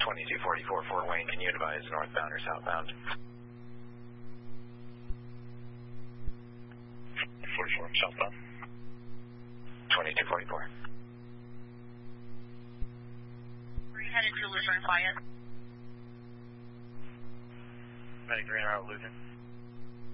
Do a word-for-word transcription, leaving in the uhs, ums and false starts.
twenty-two forty-four Fort Wayne, can you advise northbound or southbound? forty-four, southbound. twenty-two forty-four. We're headed to Luzerne, quiet. Medic three hundred out Luzerne.